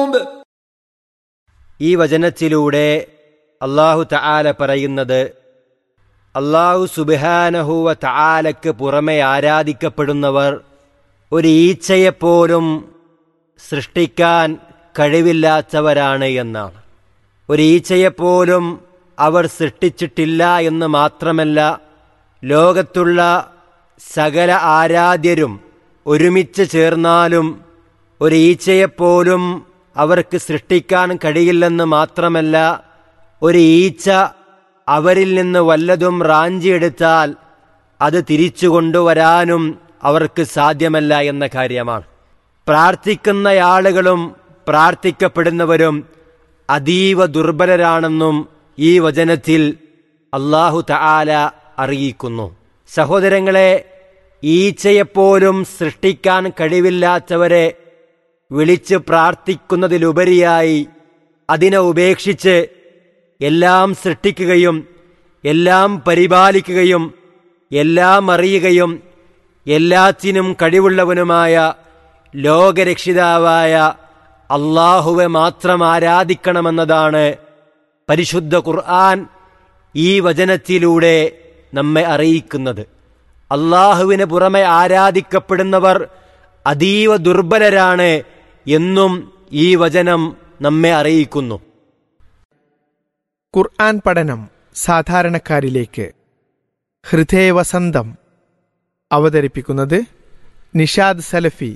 ഈ വചനത്തിലൂടെ അല്ലാഹു തആല പറയുന്നത്, അല്ലാഹു സുബ്ഹാനഹു വ തആലയ്ക്ക് പുറമെ ആരാധിക്കപ്പെടുന്നവർ ഒരു ഈച്ചയെപ്പോലും സൃഷ്ടിക്കാൻ കഴിവില്ലാത്തവരാണ് എന്നാണ്. ഒരു ഈച്ചയെപ്പോലും അവർ സൃഷ്ടിച്ചിട്ടില്ല എന്ന് മാത്രമല്ല, ലോകത്തുള്ള സകല ആരാധ്യരും ഒരുമിച്ച് ചേർന്നാലും ഒരു ഈച്ചയെപ്പോലും അവർക്ക് സൃഷ്ടിക്കാൻ കഴിയില്ലെന്ന് മാത്രമല്ല, ഒരു ഈച്ച അവരിൽ നിന്ന് വല്ലതും റാഞ്ചിയെടുത്താൽ അത് തിരിച്ചു കൊണ്ടുവരാനും അവർക്ക് സാധ്യമല്ല എന്ന കാര്യമാണ്. പ്രാർത്ഥിക്കുന്നയാളുകളും പ്രാർത്ഥിക്കപ്പെടുന്നവരും അതീവ ദുർബലരാണെന്നും ഈ വചനത്തിൽ അല്ലാഹു തആല അറിയിക്കുന്നു. സഹോദരങ്ങളെ, ഈച്ചയെപ്പോലും സൃഷ്ടിക്കാൻ കഴിവില്ലാത്തവരെ വിളിച്ച് പ്രാർത്ഥിക്കുന്നതിലുപരിയായി അതിനെ ഉപേക്ഷിച്ച് എല്ലാം സൃഷ്ടിക്കുകയും എല്ലാം പരിപാലിക്കുകയും എല്ലാം അറിയുകയും എല്ലാത്തിനും കഴിവുള്ളവനുമായ ലോകരക്ഷിതാവായ അല്ലാഹുവെ മാത്രം ആരാധിക്കണമെന്നതാണ് പരിശുദ്ധ ഖുർആൻ ഈ വചനത്തിലൂടെ നമ്മെ അറിയിക്കുന്നത്. അല്ലാഹുവിന് പുറമെ ആരാധിക്കപ്പെടുന്നവർ അതീവ ദുർബലരാണ് എന്നും ഈ വചനം നമ്മെ അറിയിക്കുന്നു. ഖുർആൻ പഠനം സാധാരണക്കാരിലേക്ക് ഹൃദയവസന്തം അവതരിപ്പിക്കുന്നത് നിഷാദ് സലഫി.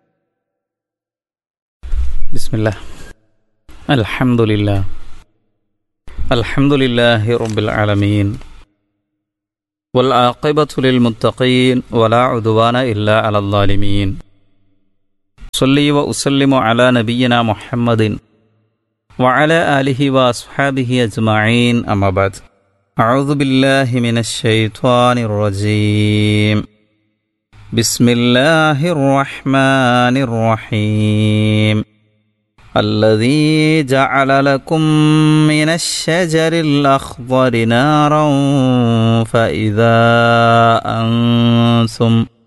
ബിസ്മില്ലാ, അൽഹംദുലില്ലാഹി റബ്ബിൽ ആലമീൻ, വൽ ആഖിബത്തു ലിൽ മുത്തഖീൻ, വലാ ഉദ്വാന ഇല്ലാ അലൽ ളാലിമീൻ. സ്വല്ലി വ ഉസല്ലിമു അലാ നബിയ്യിനാ മുഹമ്മദിൻ വഅലാ ആലിഹി വ അസ്ഹാബിഹി അജ്മഈൻ. അമ്മാ ബഅദ്. അഊദു ബില്ലാഹി മിനശ് ശൈത്വാനിർ റജീം. ബിസ്മില്ലാഹിർ റഹ്മാനിർ റഹീം. الذي جعل لكم من الشجر الأخضر نارا فإذا أنتم